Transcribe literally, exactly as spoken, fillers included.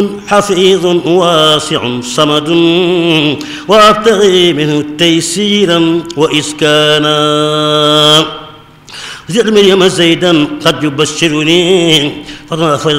حفيظ واسع صمد وابتغي منه تيسيرا وإسكانا زد مريم زيدا قد يبشرني فضل